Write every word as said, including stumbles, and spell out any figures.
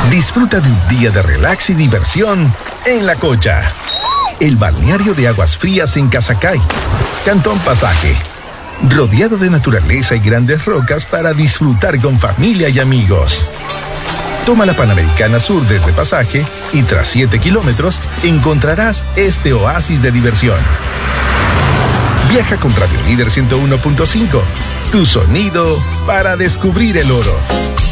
Disfruta de un día de relax y diversión en La Cocha, el balneario de aguas frías en Casacay, Cantón Pasaje, rodeado de naturaleza y grandes rocas para disfrutar con familia y amigos. Toma la Panamericana Sur desde Pasaje y tras siete kilómetros encontrarás este oasis de diversión. Viaja con Radio Líder ciento uno punto cinco, tu sonido para descubrir el oro.